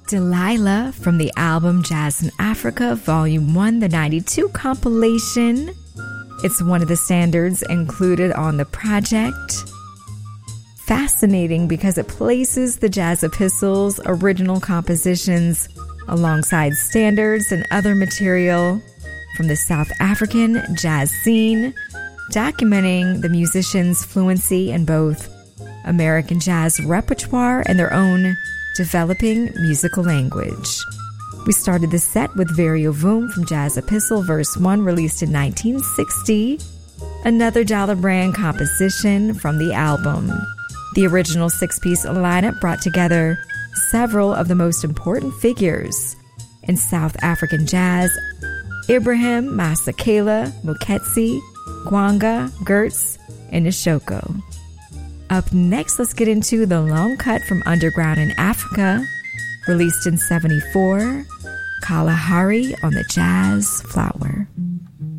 Delilah from the album Jazz in Africa, Volume 1, the 92 compilation. It's one of the standards included on the project. Fascinating because it places the Jazz Epistles' original compositions alongside standards and other material from the South African jazz scene, documenting the musicians' fluency in both American jazz repertoire and their own developing musical language. We started the set with Vario Voom from Jazz Epistle, Verse 1, released in 1960, another Dollar Brand composition from the album. The original six-piece lineup brought together several of the most important figures in South African jazz: Ibrahim Masekela, Moketsi, Gwanga, Gertz, and Nshoko. Up next, let's get into the long cut from Underground in Africa, released in '74, Kalahari on the Jazz Flower.